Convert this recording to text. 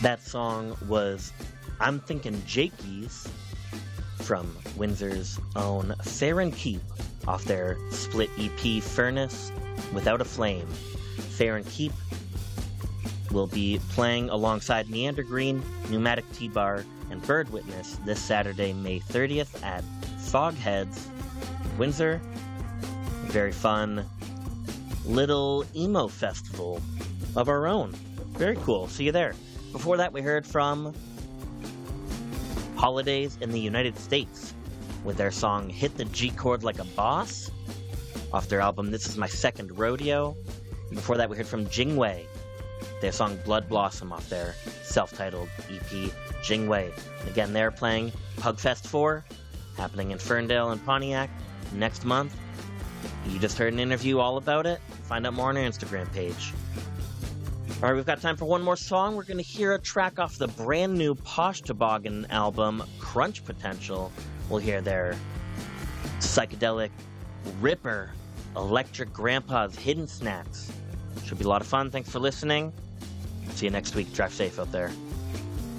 That song was I'm Thinking Jakey's from Windsor's own Fair and Keep off their split EP Furnace Without a Flame. Fair and Keep will be playing alongside Neander Green, Pneumatic T-Bar, and Bird Witness this Saturday, May 30th at Fogheads, Windsor. Very fun little emo festival of our own. Very cool. See you there. Before that, we heard from Holidays in the United States with their song Hit the G Chord Like a Boss off their album This Is My Second Rodeo. And before that, we heard from Jingwei, their song Blood Blossom off their self-titled EP, Jingwei. And again, they're playing Pugfest 4, happening in Ferndale and Pontiac next month. You just heard an interview all about it. Find out more on our Instagram page. All right, we've got time for one more song. We're going to hear a track off the brand new Posh Toboggan album, Crunch Potential. We'll hear their psychedelic ripper, Electric Grandpa's Hidden Snacks. Should be a lot of fun. Thanks for listening. See you next week. Drive safe out there.